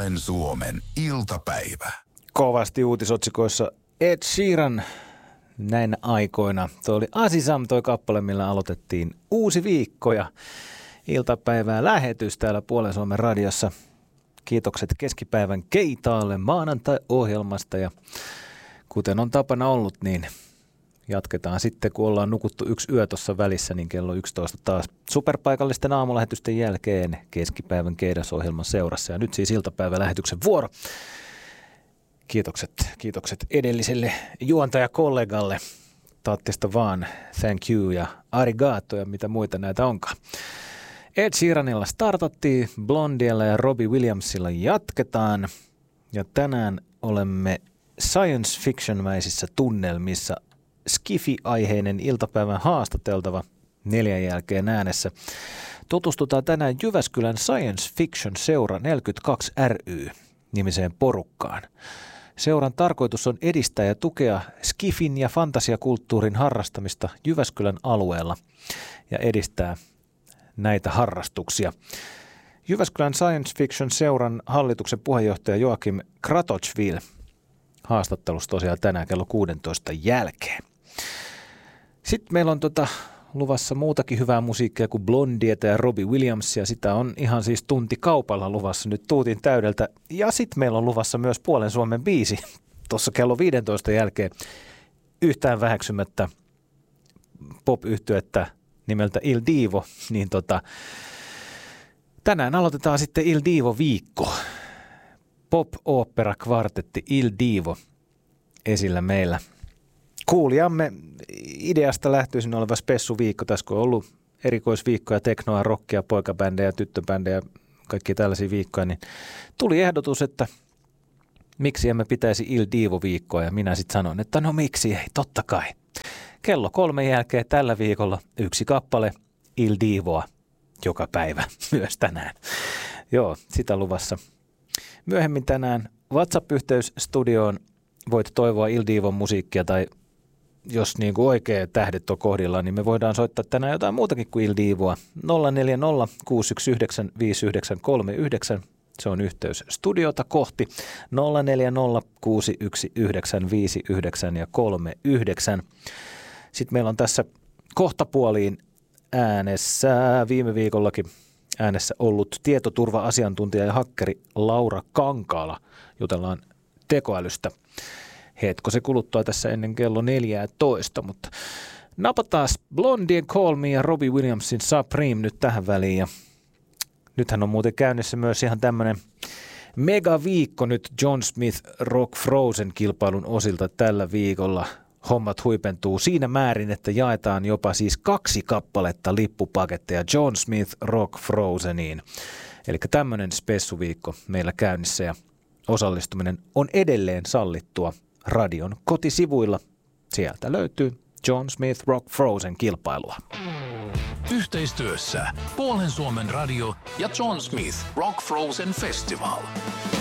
Puolen Suomen iltapäivä. Kovasti uutisotsikoissa Ed Sheeran näinä aikoina. Tuo oli Asisam, toi kappale, millä aloitettiin uusi viikko ja iltapäivää lähetys täällä Puolen Suomen radiossa. Kiitokset keskipäivän Keitaalle maanantai-ohjelmasta ja kuten on tapana ollut, niin jatketaan sitten, kun ollaan nukuttu yksi yö tuossa välissä, niin kello 11 taas superpaikallisten aamulähetysten jälkeen keskipäivän Keidas-ohjelman seurassa. Ja nyt siis iltapäivälähetyksen vuoro. Kiitokset edelliselle juontajakollegalle. Taattista vaan thank you ja arigato ja mitä muita näitä onkaan. Ed Sheeranilla startattiin, Blondiella ja Robbie Williamsilla jatketaan. Ja tänään olemme science fiction-mäisissä tunnelmissa. Skifi-aiheinen iltapäivän haastateltava 4 jälkeen äänessä. Tutustutaan tänään Jyväskylän Science Fiction Seura 42 ry nimiseen porukkaan. Seuran tarkoitus on edistää ja tukea skifin ja fantasiakulttuurin harrastamista Jyväskylän alueella ja edistää näitä harrastuksia. Jyväskylän Science Fiction Seuran hallituksen puheenjohtaja Joakim Kratochvil haastattelussa tosiaan tänään kello 16 jälkeen. Sitten meillä on luvassa muutakin hyvää musiikkia kuin Blondieta ja Robbie Williamsia. Sitä on ihan siis tunti kaupalla luvassa nyt tuutin täydeltä. Ja sitten meillä on luvassa myös Puolen Suomen biisi tuossa kello 15 jälkeen yhtään väheksymättä pop-yhtyettä nimeltä Il Divo. Niin tänään aloitetaan sitten Il Divo-viikko. Pop-opera-kvartetti Il Divo esillä meillä. Kuulijamme ideasta lähtyisin oleva spessuviikko. Tässä kun on ollut erikoisviikkoja, teknoa, rockia, poikabändejä, tyttöbändejä, kaikki tällaisia viikkoja, niin tuli ehdotus, että miksi emme pitäisi Il Divo-viikkoa. Ja minä sitten sanoin, että no miksi ei, totta kai. Kello 3 jälkeen tällä viikolla yksi kappale Il Divoa joka päivä myös tänään. Joo, sitä luvassa. Myöhemmin tänään WhatsApp-yhteys studioon. Voit toivoa Il Divon musiikkia tai jos niin kuin oikea tähdet on kohdillaan, niin me voidaan soittaa tänään jotain muutakin kuin Il Divoa. 040 619 5939. Se on yhteys studiota kohti. 040 619 5939. Sitten meillä on tässä kohtapuoliin äänessä viime viikollakin äänessä ollut tietoturva-asiantuntija ja hakkeri Laura Kankaala. Jutellaan tekoälystä. Hetko se kuluttua tässä ennen kello 14, mutta napataan Blondien Call Me ja Robbie Williamsin Supreme nyt tähän väliin. Ja nythän on muuten käynnissä myös ihan tämmöinen megaviikko nyt John Smith Rock Frozen -kilpailun osilta tällä viikolla. Hommat huipentuu siinä määrin, että jaetaan jopa siis 2 kappaletta lippupaketteja John Smith Rock Frozeniin. Eli tämmöinen spessuviikko meillä käynnissä ja osallistuminen on edelleen sallittua radion kotisivuilla. Sieltä löytyy John Smith Rock Frozen -kilpailua. Yhteistyössä Puolen Suomen radio ja John Smith Rock Frozen Festival.